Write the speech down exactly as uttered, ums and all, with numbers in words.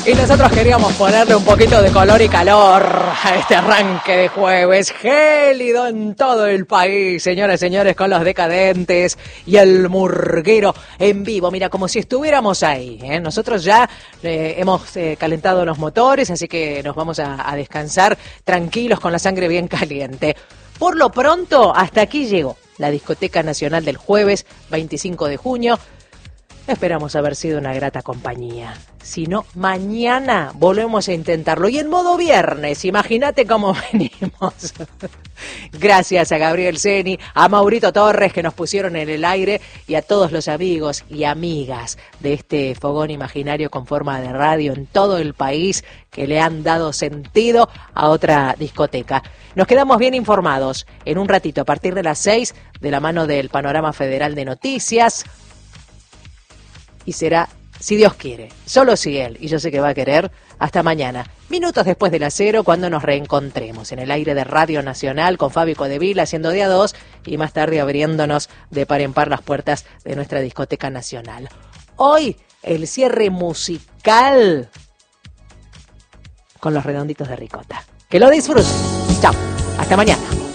Y nosotros queríamos ponerle un poquito de color y calor a este arranque de jueves gélido en todo el país, señoras y señores, con los Decadentes y el Murguero en vivo. Mira, como si estuviéramos ahí, ¿eh? Nosotros ya eh, hemos eh, calentado los motores, así que nos vamos a, a descansar tranquilos con la sangre bien caliente. Por lo pronto, hasta aquí llegó la Discoteca Nacional del jueves veinticinco de junio. Esperamos haber sido una grata compañía. Si no, mañana volvemos a intentarlo. Y en modo viernes, imagínate cómo venimos. Gracias a Gabriel Seni, a Maurito Torres que nos pusieron en el aire y a todos los amigos y amigas de este fogón imaginario con forma de radio en todo el país que le han dado sentido a otra discoteca. Nos quedamos bien informados en un ratito a partir de las seis de la mano del Panorama Federal de Noticias. Y será, si Dios quiere, solo si Él, y yo sé que va a querer, hasta mañana, minutos después de las cero, cuando nos reencontremos en el aire de Radio Nacional con Fabi Codevil haciendo de a dos y más tarde abriéndonos de par en par las puertas de nuestra discoteca nacional. Hoy, el cierre musical con los Redonditos de Ricota. Que lo disfruten. Chao, hasta mañana.